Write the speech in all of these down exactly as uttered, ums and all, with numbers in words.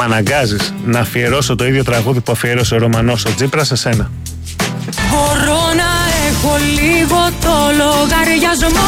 Μ' αναγκάζεις να αφιερώσω το ίδιο τραγούδι που αφιέρωσε ο Ρωμανός ο Τζίπρας σε σένα. Μπορώ να έχω λίγο το λογαριασμό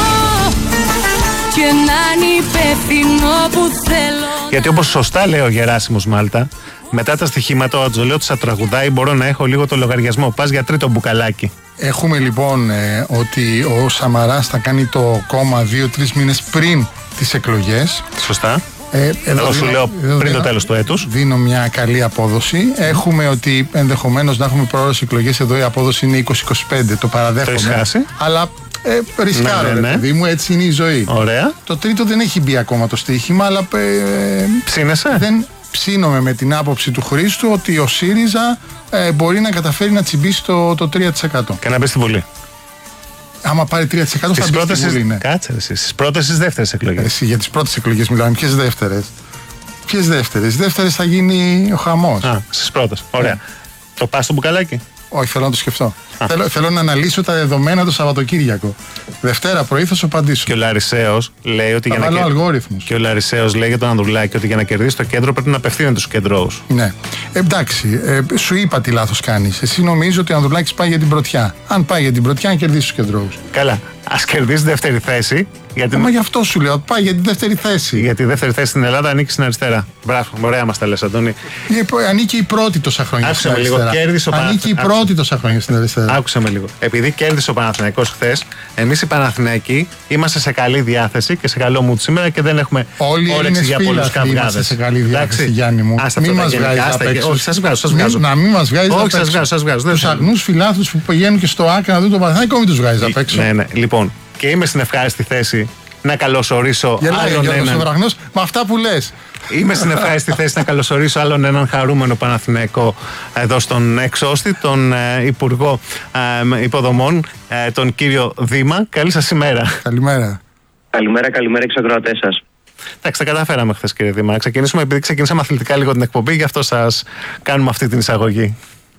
και να είναι υπεύθυνο που θέλω. Γιατί όπως σωστά λέει ο Γεράσιμος Μάλτα, μετά τα στοιχήματα ο Ατζολέου θα τραγουδάει, μπορώ να έχω λίγο το λογαριασμό. Πας για τρίτο μπουκαλάκι. Έχουμε λοιπόν ε, ότι ο Σαμαράς θα κάνει το κόμμα δύο-τρεις μήνες πριν τις εκλογές. Σωστά. Ε, εδώ Εγώ σου δίνω, λέω εδώ πριν δίνω, το τέλος του έτους. Δίνω μια καλή απόδοση. Έχουμε ότι ενδεχομένως να έχουμε πρόορες εκλογές. Εδώ η απόδοση είναι είκοσι είκοσι πέντε. Το παραδέχομαι. Το έχεις χάσει. Αλλά ε, ρισκάρω, ναι, ναι, ναι. ρε παιδί μου, έτσι είναι η ζωή. Ωραία. Το τρίτο δεν έχει μπει ακόμα το στοίχημα, αλλά ε, ψήνεσαι. Δεν ψήνομαι με την άποψη του Χρήστου ότι ο ΣΥΡΙΖΑ ε, μπορεί να καταφέρει να τσιμπήσει το, το τρία τοις εκατό. Και να μπει στη Βουλή. Άμα πάρει τρία τοις εκατό θα μπει στη Βουλή, ναι. Κάτσε εσύ, στις πρώτες στις δεύτερες εκλογές. Εσύ, για τις πρώτες εκλογές μιλάμε. Ποιες δεύτερες? Ποιες δεύτερες? Δεύτερες θα γίνει ο χαμός. Α, στις πρώτες. Ωραία. Yeah. Το πας στο μπουκαλάκι? Όχι, θέλω να το σκεφτώ. Θέλω, θέλω να αναλύσω τα δεδομένα το Σαββατοκύριακο. Δευτέρα πρωί θα σου απαντήσω. Και ο Λαρισαίος λέει ότι. Θα για βάλω να αλγόριθμους. Και ο Λαρισαίος λέει για τον Ανδρουλάκη ότι για να κερδίσει το κέντρο πρέπει να απευθύνεται στους κεντρώους. Ναι. Ε, εντάξει, ε, σου είπα τι λάθος κάνεις. Εσύ νομίζω ότι ο Ανδρουλάκης πάει για την πρωτιά. Αν πάει για την πρωτιά, να κερδίσει τους κεντρώους. Καλά. Ας κερδίσει δεύτερη θέση. Γιατί... Μα γι' αυτό σου λέω, πάει για τη δεύτερη θέση. Για τη δεύτερη θέση στην Ελλάδα ανήκει στην αριστερά. Μπράβο, ωραία μας τα λες, Αντώνη. Ε, ανήκει η πρώτη τόσα χρόνια Άκουσα στην αριστερά. Λίγο, κέρδισε ο ανήκει η πρώτη τόσα χρόνια στην αριστερά. Άκουσα με λίγο. Επειδή κέρδισε ο Παναθηναϊκός χθες, εμείς οι Παναθηναϊκοί είμαστε σε καλή διάθεση και σε καλό mood σήμερα και δεν έχουμε όρεξη για πολλούς καυγάδες. Είμαστε σε καλή διάθεση, Γιάννη μου. Μην μας βγάζεις απ' έξω. Όχι, σας βγάζω, σας βγάζω. Να μην μας βγάζεις απ' έξω. Σας βγάζω. Τους αγνούς φιλάθλους που πηγαίνουν και στο Άκα να δουν τον Παναθηναϊκό, μην τους βγάζεις απ' έξω. Ναι, ναι. Λοιπόν, και είμαι στην ευχάριστη θέση να καλωσορίσω άλλον έναν. Με αυτά που λες. Είμαι στην ευχάριστη θέση να καλωσορίσω άλλον έναν χαρούμενο Παναθηναϊκό εδώ στον Εξώστη, τον ε, Υπουργό ε, Υποδομών, ε, τον κύριο Δήμα. Καλή σας ημέρα. Καλημέρα. Καλημέρα, καλημέρα και στους ακροατές σας. Εντάξει, τα καταφέραμε χθες, κύριε Δήμα. Ξεκινήσουμε, επειδή ξεκινήσαμε αθλητικά λίγο την εκπομπή, γι' αυτό σας κάνουμε αυτή την εισαγωγή.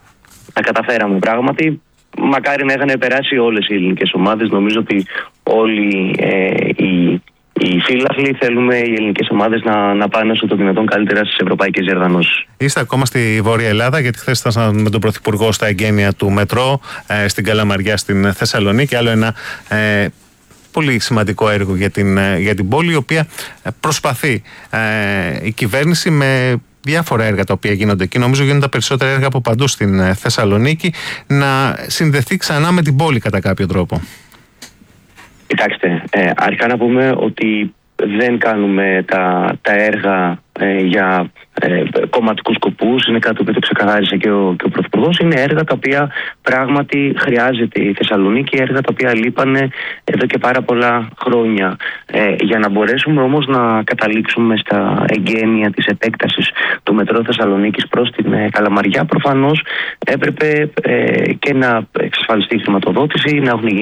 Τα καταφέραμε πράγματι. Μακάρι να είχαν περάσει όλες οι ελληνικές ομάδες. Νομίζω ότι όλοι ε, οι, οι φίλαθλοι θέλουμε οι ελληνικές ομάδες να, να πάνε όσο το δυνατόν καλύτερα στις ευρωπαϊκές διοργανώσεις. Είστε ακόμα στη Βόρεια Ελλάδα, γιατί χθες ήταν με τον Πρωθυπουργό στα εγγένεια του Μετρό ε, στην Καλαμαριά στην Θεσσαλονίκη. Άλλο ένα ε, πολύ σημαντικό έργο για την, για την πόλη, η οποία προσπαθεί ε, η κυβέρνηση με διάφορα έργα τα οποία γίνονται εκεί, νομίζω γίνονται τα περισσότερα έργα από παντού στην Θεσσαλονίκη, να συνδεθεί ξανά με την πόλη κατά κάποιο τρόπο. Κοιτάξτε, ε, αρχικά να πούμε ότι δεν κάνουμε τα, τα έργα ε, για ε, κομματικούς σκοπούς. Είναι κάτι που το ξεκαθάρισε και ο, και ο Πρωθυπουργός. Είναι έργα τα οποία πράγματι χρειάζεται η Θεσσαλονίκη, έργα τα οποία λείπανε εδώ και πάρα πολλά χρόνια. Ε, για να μπορέσουμε όμως να καταλήξουμε στα εγγένεια της επέκτασης του Μετρό Θεσσαλονίκης προς την ε, Καλαμαριά, προφανώς έπρεπε ε, και να εξασφαλιστεί η χρηματοδότηση, να έχουν